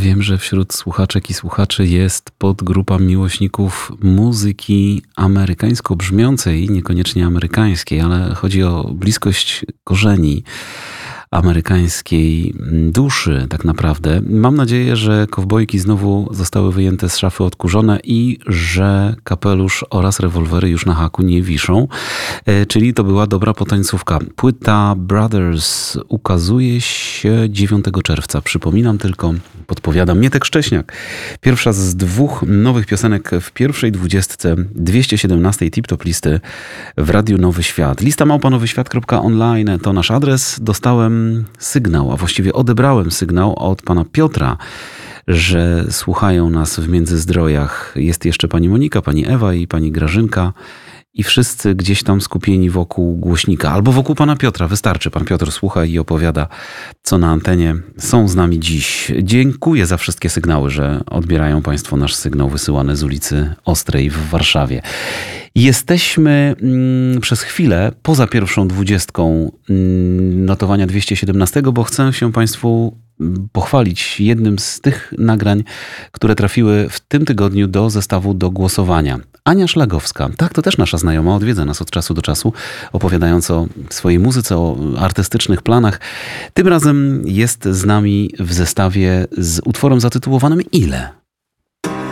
Wiem, że wśród słuchaczek i słuchaczy jest podgrupa miłośników muzyki amerykańsko brzmiącej, niekoniecznie amerykańskiej, ale chodzi o bliskość korzeni amerykańskiej duszy tak naprawdę. Mam nadzieję, że kowbojki znowu zostały wyjęte z szafy odkurzone i że kapelusz oraz rewolwery już na haku nie wiszą. Czyli to była dobra potańcówka. Płyta Brothers ukazuje się 9 czerwca. Przypominam tylko, podpowiadam, Mietek Szcześniak. Pierwsza z dwóch nowych piosenek w pierwszej 20 217 tip-top listy w Radiu Nowy Świat. Lista małpanowyświat.online to nasz adres. Dostałem sygnał, a właściwie odebrałem sygnał od pana Piotra, że słuchają nas w Międzyzdrojach. Jest jeszcze pani Monika, pani Ewa i pani Grażynka i wszyscy gdzieś tam skupieni wokół głośnika albo wokół pana Piotra. Wystarczy, pan Piotr słucha i opowiada, co na antenie. Są z nami dziś. Dziękuję za wszystkie sygnały, że odbierają państwo nasz sygnał wysyłany z ulicy Ostrej w Warszawie. Jesteśmy przez chwilę poza pierwszą 20 notowania 217, bo chcę się państwu pochwalić jednym z tych nagrań, które trafiły w tym tygodniu do zestawu do głosowania. Ania Szlagowska, tak, to też nasza znajoma, odwiedza nas od czasu do czasu, opowiadając o swojej muzyce, o artystycznych planach. Tym razem jest z nami w zestawie z utworem zatytułowanym Ile?